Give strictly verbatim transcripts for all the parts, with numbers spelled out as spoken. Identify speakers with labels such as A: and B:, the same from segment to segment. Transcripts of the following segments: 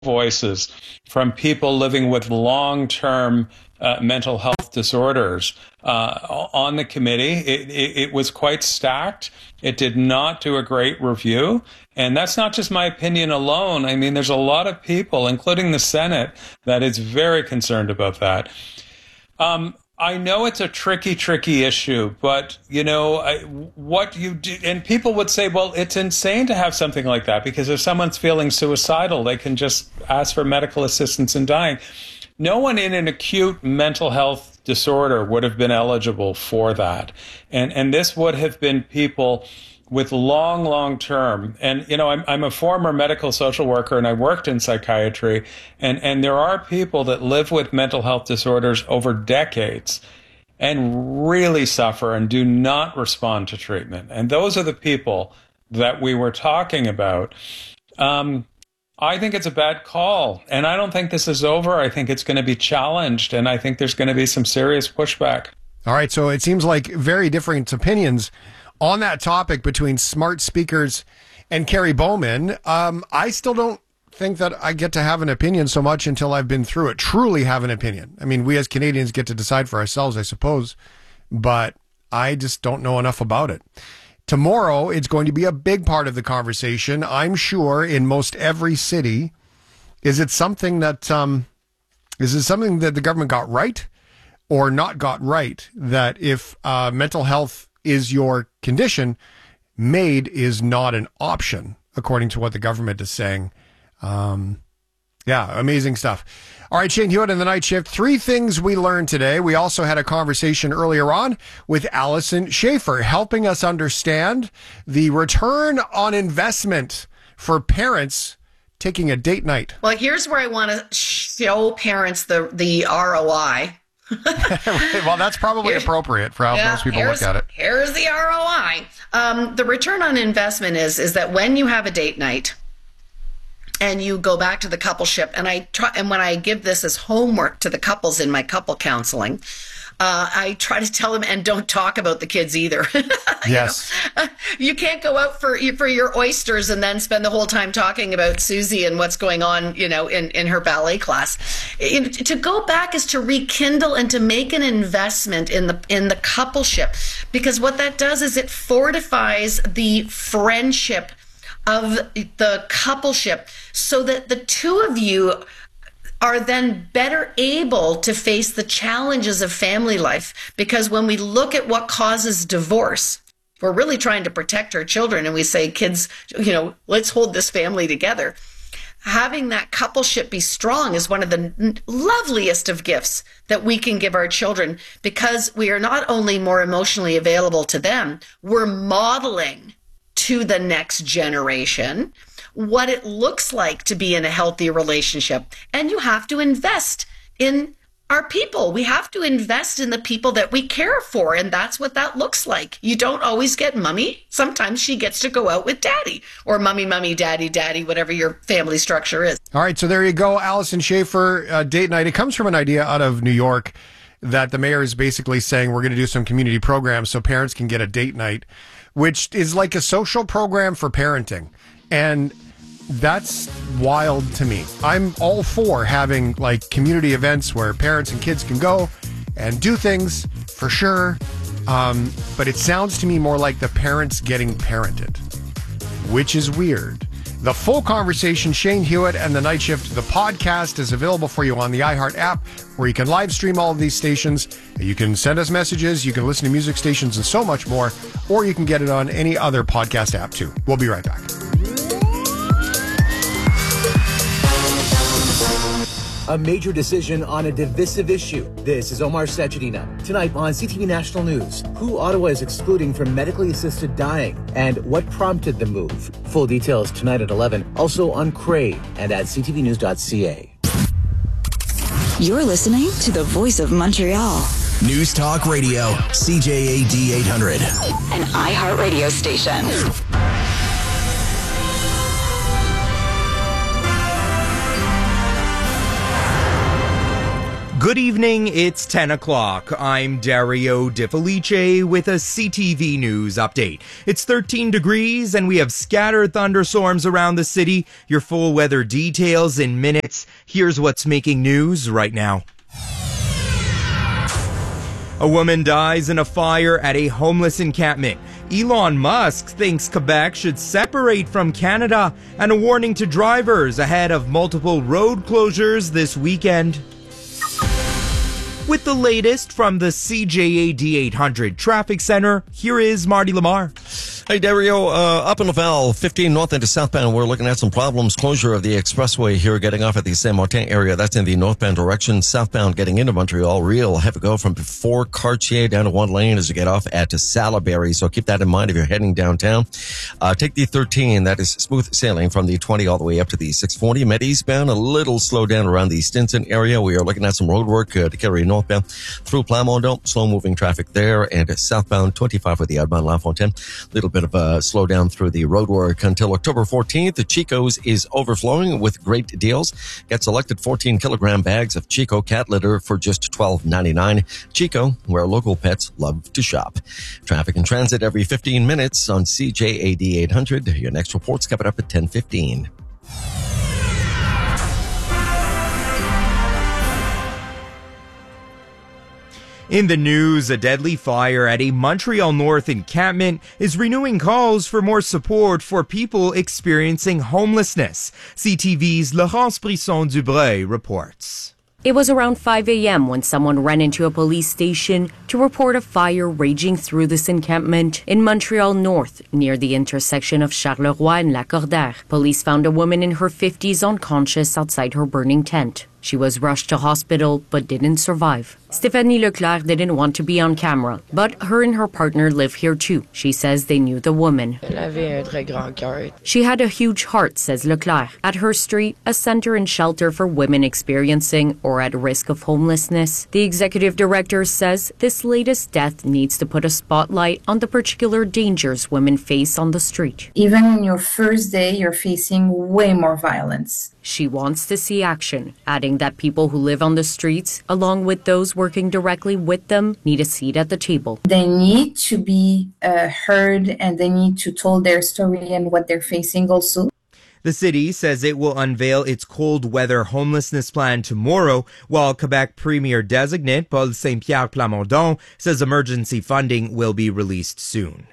A: voices from people living with long-term uh, mental health disorders uh, on the committee. It, it, it was quite stacked. It did not do a great review. And that's not just my opinion alone. I mean, there's a lot of people, including the Senate, that is very concerned about that. Um, I know it's a tricky, tricky issue, but, you know, I, what you do, and people would say, well, it's insane to have something like that, because if someone's feeling suicidal, they can just ask for medical assistance in dying. No one in an acute mental health disorder would have been eligible for that. And, and this would have been people with long, long term. And, you know, I'm, I'm a former medical social worker and I worked in psychiatry. And, and there are people that live with mental health disorders over decades and really suffer and do not respond to treatment. And those are the people that we were talking about. Um, I think it's a bad call. And I don't think this is over. I think it's going to be challenged. And I think there's going to be some serious pushback.
B: All right. So it seems like very different opinions on that topic between smart speakers and Carrie Bowman. Um, I still don't think that I get to have an opinion so much until I've been through it, truly have an opinion. I mean, we as Canadians get to decide for ourselves, I suppose, but I just don't know enough about it. Tomorrow, it's going to be a big part of the conversation, I'm sure, in most every city. Is it something that, um, is it something that the government got right or not got right? That if uh, mental health is your condition, MAID is not an option, according to what the government is saying. Um, yeah, amazing stuff. All right, Shane Hewitt in the Night Shift. Three things we learned today. We also had a conversation earlier on with Allison Schaefer, helping us understand the return on investment for parents taking a date night.
C: Well, here's where I want to show parents the, the R O I.
B: Well, that's probably
C: Here's,
B: appropriate for how
C: yeah,
B: most people look at it.
C: Here's the R O I. Um, the return on investment is is that when you have a date night and you go back to the coupleship, and I try, and when I give this as homework to the couples in my couple counseling, uh, I try to tell them, and don't talk about the kids either.
B: Yes.
C: You know? You can't go out for for your oysters and then spend the whole time talking about Susie and what's going on, you know, in, in her ballet class. It, to go back is to rekindle and to make an investment in the in the coupleship, because what that does is it fortifies the friendship of the coupleship, so that the two of you are then better able to face the challenges of family life. Because when we look at what causes divorce, we're really trying to protect our children, and we say, kids, you know, let's hold this family together. Having that coupleship be strong is one of the loveliest of gifts that we can give our children, because we are not only more emotionally available to them, we're modeling to the next generation what it looks like to be in a healthy relationship. And you have to invest in our people. We have to invest in the people that we care for. And that's what that looks like. You don't always get mommy. Sometimes she gets to go out with daddy, or mommy, mommy, daddy, daddy, whatever your family structure is.
B: All right. So there you go. Allison Schaefer, uh, date night. It comes from an idea out of New York that the mayor is basically saying we're going to do some community programs so parents can get a date night, which is like a social program for parenting. And that's wild to me. I'm all for having like community events where parents and kids can go and do things, for sure. Um, but it sounds to me more like the parents getting parented, which is weird. The full conversation, Shane Hewitt and the Night Shift, the podcast is available for you on the iHeart app, where you can live stream all of these stations. You can send us messages, you can listen to music stations and so much more, or you can get it on any other podcast app too. We'll be right back.
D: A major decision on a divisive issue. This is Omar Sachedina. Tonight on C T V National News, who Ottawa is excluding from medically assisted dying and what prompted the move. Full details tonight at eleven. Also on Crave and at c t v news dot c a.
E: You're listening to the Voice of Montreal.
F: News Talk Radio, C J A D eight hundred.
E: An iHeart radio station.
G: Good evening, it's ten o'clock. I'm Dario Di Felice with a C T V News update. It's thirteen degrees and we have scattered thunderstorms around the city. Your full weather details in minutes. Here's what's making news right now. A woman dies in a fire at a homeless encampment. Elon Musk thinks Quebec should separate from Canada, and a warning to drivers ahead of multiple road closures this weekend. With the latest from the C J A D eight hundred Traffic Center, here is Marty Lamar.
H: Hey, Dario, uh, up in Laval, fifteen north into southbound, we're looking at some problems. Closure of the expressway here, getting off at the Saint Martin area. That's in the northbound direction. Southbound getting into Montreal, real have to go from before Cartier down to one lane as you get off at Salaberry. So keep that in mind if you're heading downtown. Uh, take the thirteen, that is smooth sailing from the twenty all the way up to the six forty. Met eastbound, a little slow down around the Stinson area. We are looking at some road work uh, to carry northbound through Plamondon. Slow moving traffic there, and southbound twenty-five for the outbound La Fontaine. Little bit of a slowdown through the roadwork until October fourteenth. The Chico's is overflowing with great deals. Get selected fourteen kilogram bags of Chico cat litter for just twelve ninety-nine. Chico, where local pets love to shop. Traffic and transit every fifteen minutes on C J A D eight hundred. Your next report's coming up at ten fifteen.
G: In the news, a deadly fire at a Montreal North encampment is renewing calls for more support for people experiencing homelessness. C T V's Laurence Brisson-Dubreuil reports.
I: It was around five a.m. when someone ran into a police station to report a fire raging through this encampment in Montreal North, near the intersection of Charleroi and Lacordaire. Police found a woman in her fifties unconscious outside her burning tent. She was rushed to hospital but didn't survive. Stéphanie Leclerc didn't want to be on camera, but her and her partner live here too. She says they knew the woman. She had a huge heart, says Leclerc. At her street, a center and shelter for women experiencing or at risk of homelessness. The executive director says this latest death needs to put a spotlight on the particular dangers women face on the street.
J: Even in your first day, you're facing way more violence.
I: She wants to see action, adding that people who live on the streets, along with those working directly with them, need a seat at the table.
J: They need to be uh, heard, and they need to tell their story and what they're facing also.
G: The city says it will unveil its cold weather homelessness plan tomorrow, while Quebec Premier Designate Paul Saint-Pierre Plamondon says emergency funding will be released soon.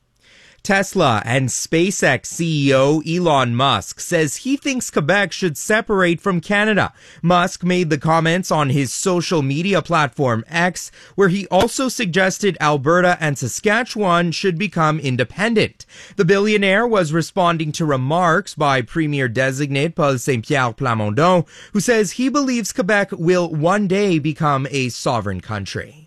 G: Tesla and SpaceX C E O Elon Musk says he thinks Quebec should separate from Canada. Musk made the comments on his social media platform X, where he also suggested Alberta and Saskatchewan should become independent. The billionaire was responding to remarks by Premier-designate Paul Saint-Pierre Plamondon, who says he believes Quebec will one day become a sovereign country.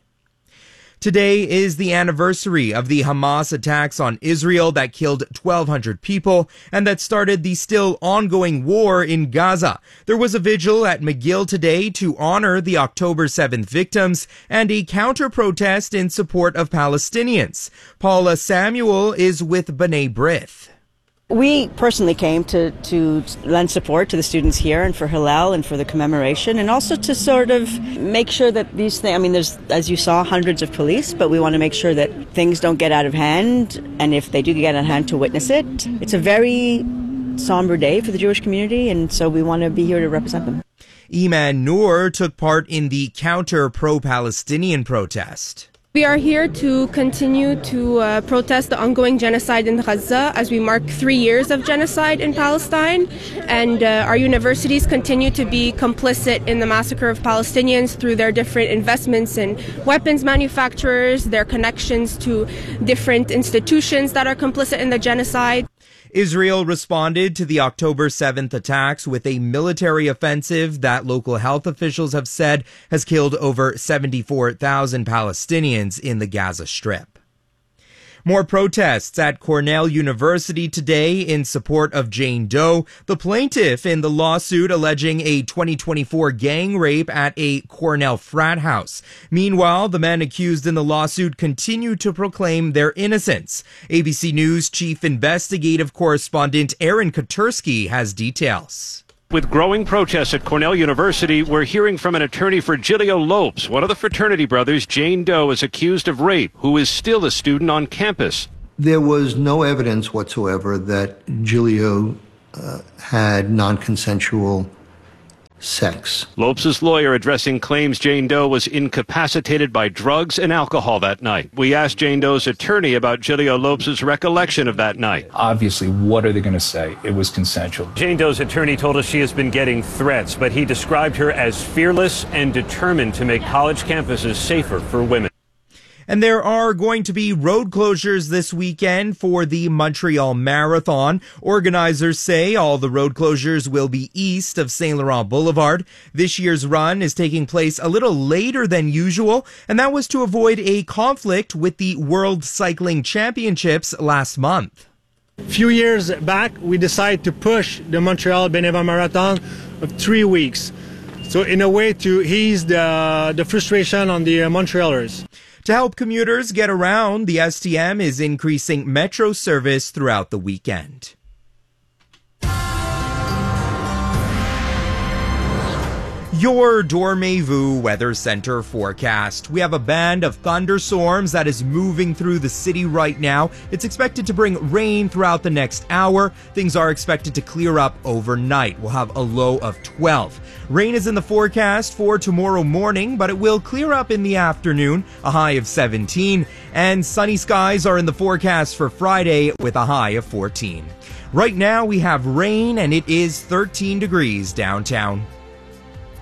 G: Today is the anniversary of the Hamas attacks on Israel that killed twelve hundred people and that started the still ongoing war in Gaza. There was a vigil at McGill today to honor the October seventh victims and a counter-protest in support of Palestinians. Paula Samuel is with B'nai B'rith.
K: We personally came to, to lend support to the students here and for Hillel and for the commemoration, and also to sort of make sure that these things, I mean, there's, as you saw, hundreds of police, but we want to make sure that things don't get out of hand, and if they do get out of hand, to witness it. It's a very somber day for the Jewish community, and so we want to be here to represent them.
G: Iman Noor took part in the counter-pro-Palestinian protest.
L: We are here to continue to uh, protest the ongoing genocide in Gaza as we mark three years of genocide in Palestine. And uh, our universities continue to be complicit in the massacre of Palestinians through their different investments in weapons manufacturers, their connections to different institutions that are complicit in the genocide.
G: Israel responded to the October seventh attacks with a military offensive that local health officials have said has killed over seventy-four thousand Palestinians in the Gaza Strip. More protests at Cornell University today in support of Jane Doe, the plaintiff in the lawsuit alleging a twenty twenty-four gang rape at a Cornell frat house. Meanwhile, the men accused in the lawsuit continue to proclaim their innocence. A B C News chief investigative correspondent Aaron Katursky has details.
M: With growing protests at Cornell University, we're hearing from an attorney for Gilio Lopes. One of the fraternity brothers, Jane Doe, is accused of rape, who is still a student on campus.
N: There was no evidence whatsoever that Gilio uh, had non-consensual sex.
M: Lopes' lawyer addressing claims Jane Doe was incapacitated by drugs and alcohol that night. We asked Jane Doe's attorney about Gilio Lopes' recollection of that night.
O: Obviously, what are they going to say? It was consensual.
M: Jane Doe's attorney told us she has been getting threats, but he described her as fearless and determined to make college campuses safer for women.
G: And there are going to be road closures this weekend for the Montreal Marathon. Organizers say all the road closures will be east of Saint Laurent Boulevard. This year's run is taking place a little later than usual, and that was to avoid a conflict with the World Cycling Championships last month.
P: A few years back, we decided to push the Montreal Beneva Marathon of three weeks. So in a way to ease the, the frustration on the uh, Montrealers.
G: To help commuters get around, the S T M is increasing metro service throughout the weekend. Your Dormez-vous Weather Center forecast. We have a band of thunderstorms that is moving through the city right now. It's expected to bring rain throughout the next hour. Things are expected to clear up overnight. We'll have a low of twelve. Rain is in the forecast for tomorrow morning, but it will clear up in the afternoon, a high of seventeen. And sunny skies are in the forecast for Friday with a high of fourteen. Right now we have rain and it is thirteen degrees downtown.